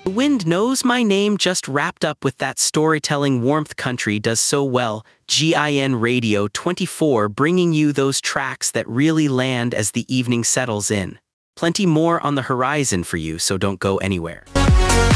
The wind knows my name, just wrapped up with that storytelling warmth country does so well. GIN Radio 24, bringing you those tracks that really land as the evening settles in. Plenty more on the horizon for you, so don't go anywhere.